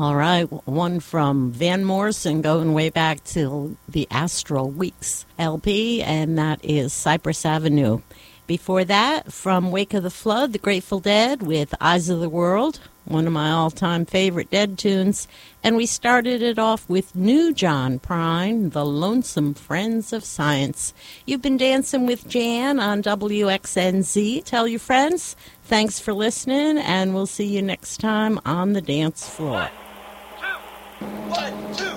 All right, one from Van Morrison going way back to the Astral Weeks LP, and that is Cypress Avenue. Before that, from Wake of the Flood, the Grateful Dead with Eyes of the World, one of my all-time favorite Dead tunes. And we started it off with New John Prine, The Lonesome Friends of Science. You've been dancing with Jan on WXNZ. Tell your friends. Thanks for listening, and we'll see you next time on the dance floor. 1, 2.